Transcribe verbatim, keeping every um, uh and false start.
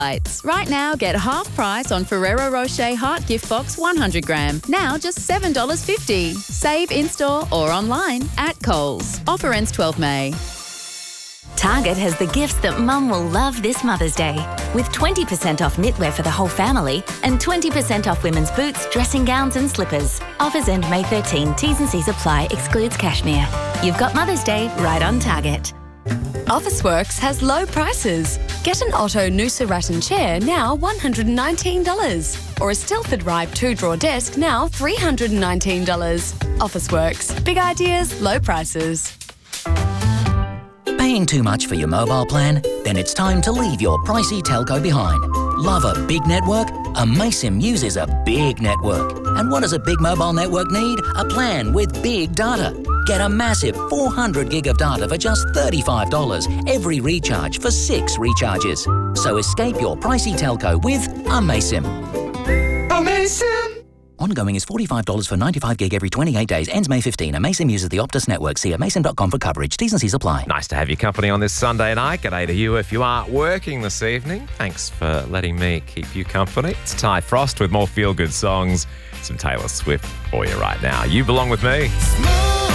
Lights. Right now, get half price on Ferrero Rocher Heart Gift Box one hundred gram. Now just seven dollars fifty. Save in-store or online at Coles. Offer ends twelfth of May. Target has the gifts that Mum will love this Mother's Day. With twenty percent off knitwear for the whole family and twenty percent off women's boots, dressing gowns and slippers. Offers end May thirteenth. T's and C's apply. Excludes cashmere. You've got Mother's Day right on Target. Officeworks has low prices. Get an Otto Noosa Rattan chair now one hundred nineteen dollars. Or a Stilford Ribe two-drawer desk now three hundred nineteen dollars. Officeworks. Big ideas, low prices. Paying too much for your mobile plan? Then it's time to leave your pricey telco behind. Love a big network? Amaysim uses a big network. And what does a big mobile network need? A plan with big data. Get a massive four hundred gig of data for just thirty-five dollars every recharge for six recharges. So escape your pricey telco with Amaysim. Amaysim! Ongoing is forty-five dollars for ninety-five gig every twenty-eight days. Ends May fifteenth. Amaysim uses the Optus network. See amaysim dot com for coverage. T's and C's apply. Nice to have your company on this Sunday night. G'day to you if you aren't working this evening. Thanks for letting me keep you company. It's Ty Frost with more feel-good songs. Some Taylor Swift for you right now. You belong with me.